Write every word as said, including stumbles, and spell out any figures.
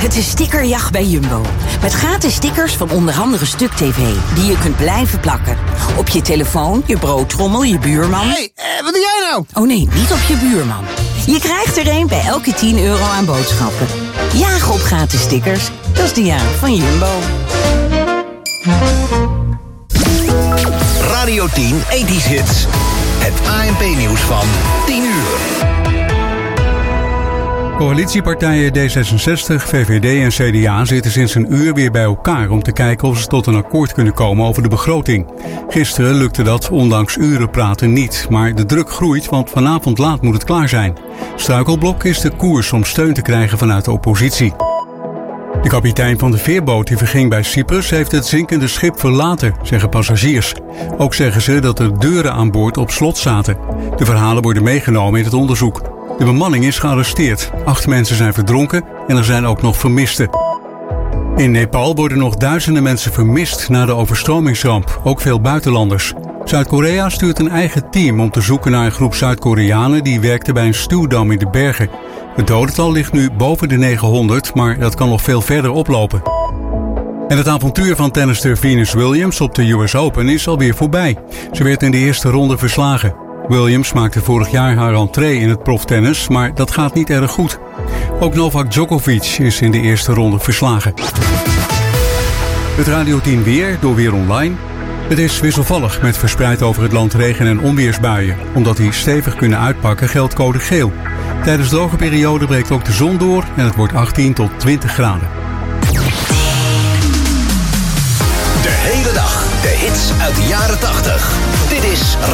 Het is stickerjacht bij Jumbo. Met gratis stickers van onder andere Stuk T V, die je kunt blijven plakken. Op je telefoon, je broodtrommel, je buurman. Hé, hey, uh, wat doe jij nou? Oh nee, niet op je buurman. Je krijgt er een bij elke tien euro aan boodschappen. Jagen op gratis stickers, dat is de jaag van Jumbo. Radio tien ethisch Hits. Het A N P-nieuws van tien uur. Coalitiepartijen D zesenzestig, V V D en C D A zitten sinds een uur weer bij elkaar om te kijken of ze tot een akkoord kunnen komen over de begroting. Gisteren lukte dat ondanks uren praten niet, maar de druk groeit, want vanavond laat moet het klaar zijn. Struikelblok is de koers om steun te krijgen vanuit de oppositie. De kapitein van de veerboot die verging bij Cyprus heeft het zinkende schip verlaten, zeggen passagiers. Ook zeggen ze dat de deuren aan boord op slot zaten. De verhalen worden meegenomen in het onderzoek. De bemanning is gearresteerd. Acht mensen zijn verdronken en er zijn ook nog vermisten. In Nepal worden nog duizenden mensen vermist na de overstromingsramp, ook veel buitenlanders. Zuid-Korea stuurt een eigen team om te zoeken naar een groep Zuid-Koreanen die werkte bij een stuwdam in de bergen. Het dodental ligt nu boven de negenhonderd, maar dat kan nog veel verder oplopen. En het avontuur van tennister Venus Williams op de U S Open is alweer voorbij. Ze werd in de eerste ronde verslagen. Williams maakte vorig jaar haar entree in het proftennis, maar dat gaat niet erg goed. Ook Novak Djokovic is in de eerste ronde verslagen. Het Radio tien weer door Weer Online. Het is wisselvallig met verspreid over het land regen- en onweersbuien. Omdat die stevig kunnen uitpakken geldt code geel. Tijdens de droge periode breekt ook de zon door en het wordt achttien tot twintig graden. De hele dag de hits uit de jaren tachtig. Dit is